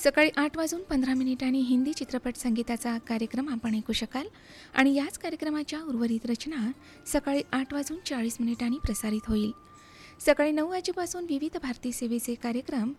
सकाळी 8:15 हिंदी चित्रपट संगीताचा कार्यक्रम आपण ऐकू शकाल आणि याच कार्यक्रमाच्या उर्वरित रचना सकाळी 8:40 प्रसारित होईल. सकाळी 9 वाजेपासून विविध भारती सेवेचे कार्यक्रम